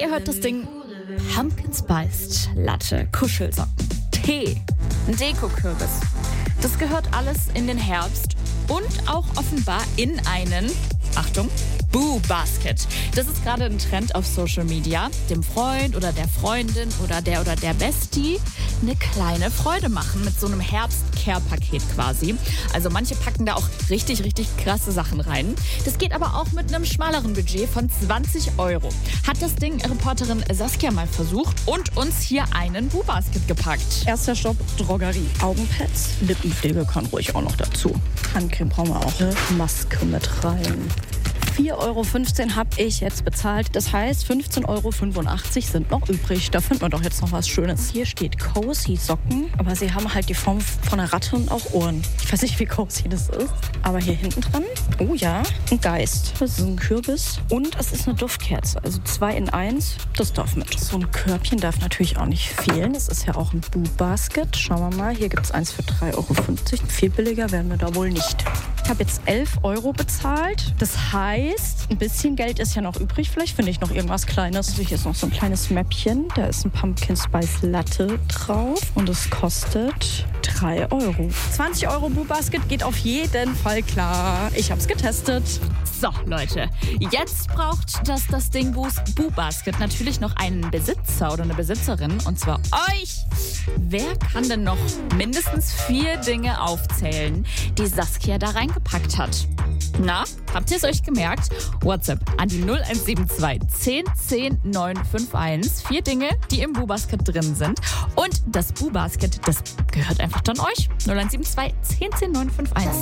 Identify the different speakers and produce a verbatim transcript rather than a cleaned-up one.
Speaker 1: ihr hört das Ding Pumpkin Spiced Latte, Kuschelsocken, Tee, Dekokürbis. Das gehört alles in den Herbst und auch offenbar in einen, Achtung, Boo Basket. Das ist gerade ein Trend auf Social Media. Dem Freund oder der Freundin oder der oder der Bestie eine kleine Freude machen mit so einem Herbst-Care-Paket quasi. Also manche packen da auch richtig, richtig krasse Sachen rein. Das geht aber auch mit einem schmaleren Budget von zwanzig Euro. Hat das Ding Reporterin Saskia mal versucht und uns hier einen Boo Basket gepackt.
Speaker 2: Erster Stopp, Drogerie. Augenpads, Lippenpflege kann ruhig auch noch dazu. Handcreme brauchen wir auch. Eine Maske mit rein. vier Euro fünfzehn habe ich jetzt bezahlt. Das heißt, fünfzehn Euro fünfundachtzig sind noch übrig. Da finden wir doch jetzt noch was Schönes. Hier steht Cozy Socken, aber sie haben halt die Form von einer Ratte und auch Ohren. Ich weiß nicht, wie cozy das ist. Aber hier hinten dran, oh ja, ein Geist. Das ist ein Kürbis und es ist eine Duftkerze. Also zwei in eins, das darf mit. So ein Körbchen darf natürlich auch nicht fehlen. Es ist ja auch ein Boo Basket. Schauen wir mal, hier gibt es eins für drei Euro fünfzig. Viel billiger werden wir da wohl nicht. Ich habe jetzt elf Euro bezahlt. Das heißt, ein bisschen Geld ist ja noch übrig. Vielleicht finde ich noch irgendwas Kleines. Hier ist noch so ein kleines Mäppchen. Da ist ein Pumpkin Spice Latte drauf. Und es kostet drei Euro. zwanzig Euro Boo Basket geht auf jeden Fall klar. Ich habe es getestet.
Speaker 1: So, Leute, jetzt braucht das, das Ding Boo Basket natürlich noch einen Besitzer oder eine Besitzerin. Und zwar euch. Wer kann denn noch mindestens vier Dinge aufzählen, die Saskia da reingepackt hat? Na, habt ihr es euch gemerkt? WhatsApp an die null eins sieben zwei zehn zehn neun fünf eins. Vier Dinge, die im Boo Basket drin sind. Und das Boo Basket, das gehört einfach dann euch. null eins sieben zwei zehn zehn neun fünf eins.